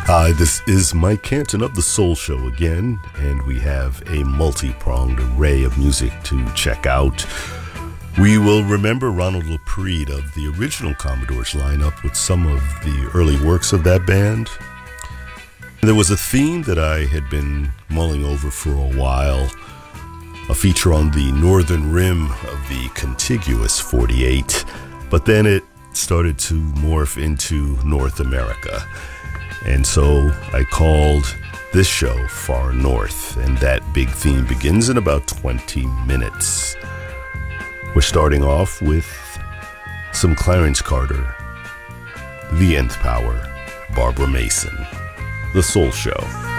Hi, this is Mike Canton of The Soul Show again, and we have a multi-pronged array of music to check out. We will remember Ronald LaPrede of the original Commodores lineup with some of the early works of that band. There was a theme that I had been mulling over for a while, a feature on the northern rim of the contiguous 48, but then it started to morph into North America. And so I called this show Far North, and that big theme begins in about 20 minutes. We're starting off with some Clarence Carter, The Nth Power, Barbara Mason, The Soul Show.